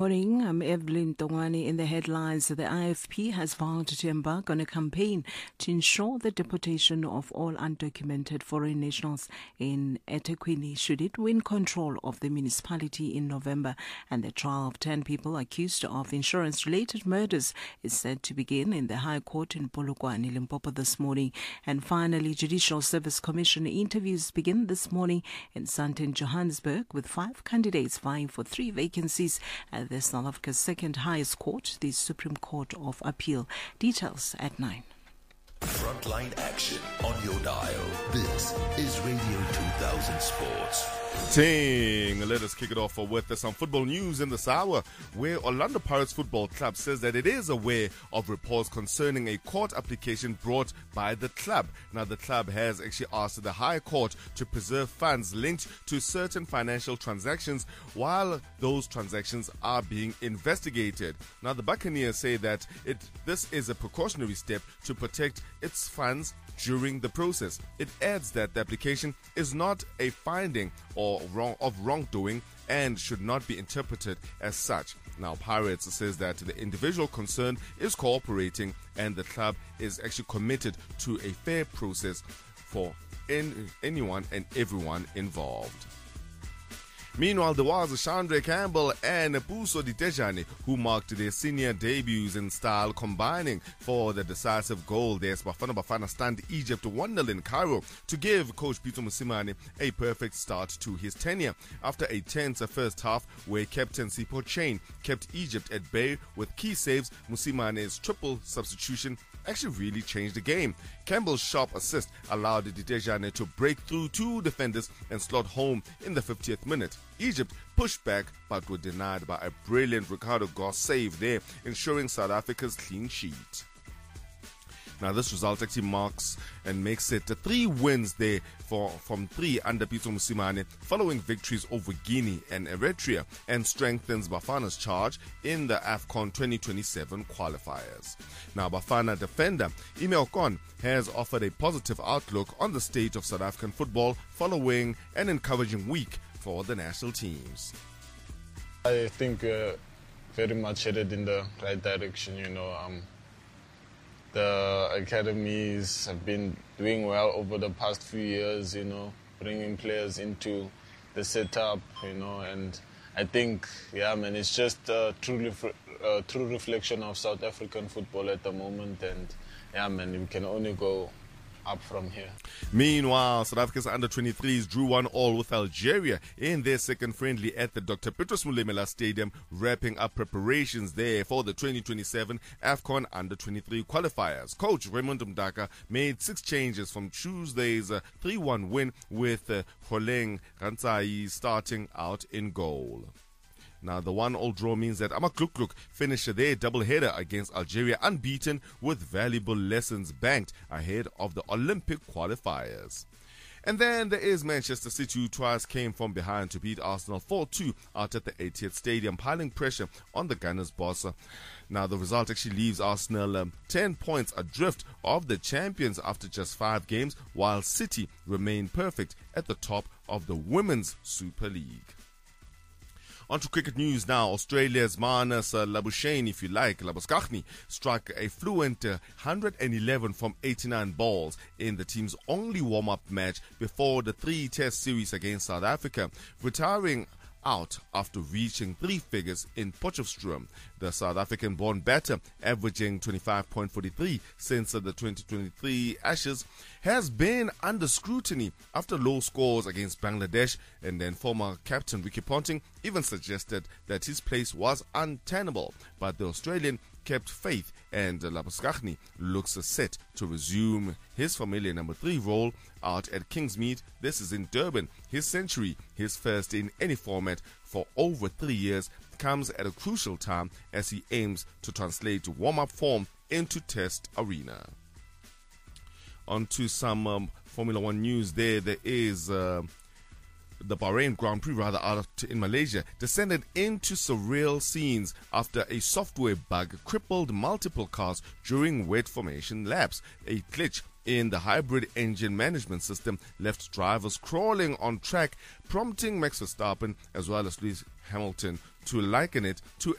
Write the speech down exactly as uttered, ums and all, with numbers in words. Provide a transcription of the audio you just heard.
morning. I'm Evelyn Tongwani. In the headlines, the I F P has vowed to embark on a campaign to ensure the deportation of all undocumented foreign nationals in eThekwini should it win control of the municipality in November. And the trial of ten people accused of insurance-related murders is set to begin in the High Court in Polokwane, Limpopo this morning. And finally, Judicial Service Commission interviews begin this morning in Sandton, Johannesburg, with five candidates vying for three vacancies at the South Africa's second highest court, the Supreme Court of Appeal. Details at nine. Frontline action on your dial. This is Radio two thousand Sports. Ting. Let us kick it off with some football news in this hour, where Orlando Pirates Football Club says that it is aware of reports concerning a court application brought by the club. Now, the club has actually asked the High Court to preserve funds linked to certain financial transactions while those transactions are being investigated. Now, the Buccaneers say that it this is a precautionary step to protect its funds during the process. It adds that the application is not a finding or wrong of wrongdoing and should not be interpreted as such. Now, Pirates says that the individual concerned is cooperating and the club is actually committed to a fair process for in, anyone and everyone involved. Meanwhile, there was Chandra Campbell and Puso Ditejane who marked their senior debuts in style, combining for the decisive goal there. Bafana Bafana stunned Egypt one nil in Cairo to give coach Peter Mosimane a perfect start to his tenure. After a tense first half where captain Sipho Chain kept Egypt at bay with key saves, Musimane's triple substitution actually really changed the game. Campbell's sharp assist allowed Ditejane to break through two defenders and slot home in the fiftieth minute. Egypt pushed back but were denied by a brilliant Ricardo Goss save there, ensuring South Africa's clean sheet. Now, this result actually marks and makes it three wins there for from three under Peter Mosimane, following victories over Guinea and Eritrea, and strengthens Bafana's charge in the AFCON twenty twenty-seven qualifiers. Now, Bafana defender Ime Okon has offered a positive outlook on the state of South African football following an encouraging week for the national teams. I think we're very much headed in the right direction, you know. Um, The academies have been doing well over the past few years, you know, bringing players into the setup, you know, and I think, yeah, man, it's just a true, ref- a true reflection of South African football at the moment, and yeah, man, we can only go up from here. Meanwhile, South Africa's under twenty-threes drew one all with Algeria in their second friendly at the Doctor Petrus Mulemela Stadium, wrapping up preparations there for the twenty twenty-seven AFCON under twenty-three qualifiers. Coach Raymond Mdaka made six changes from Tuesday's uh, three one win, with uh, Holeng Rantsai starting out in goal. Now, the one-all draw means that Amaglukgluk finished their doubleheader against Algeria unbeaten, with valuable lessons banked ahead of the Olympic qualifiers. And then there is Manchester City, who twice came from behind to beat Arsenal four two out at the Etihad Stadium, piling pressure on the Gunners' boss. Now, the result actually leaves Arsenal um, ten points adrift of the champions after just five games, while City remain perfect at the top of the Women's Super League. On to cricket news now. Australia's Marnus uh, Labuschagne, if you like, Labuschagne, struck a fluent uh, one hundred eleven from eighty-nine balls in the team's only warm-up match before the three-test series against South Africa, retiring out after reaching three figures in Potchefstroom. The South African-born batter, averaging twenty-five point four three since the twenty twenty-three Ashes, has been under scrutiny after low scores against Bangladesh, and then former captain Ricky Ponting even suggested that his place was untenable. But the Australian kept faith, and Labuschagne looks set to resume his familiar number three role out at Kingsmead. This is in Durban. His century, his first in any format for over three years, comes at a crucial time as he aims to translate warm-up form into test arena. On to some um, Formula One news there. There is uh, the Bahrain Grand Prix, rather, out in Malaysia, descended into surreal scenes after a software bug crippled multiple cars during wet formation laps. A glitch in the hybrid engine management system left drivers crawling on track, prompting Max Verstappen as well as Lewis Hamilton to liken it to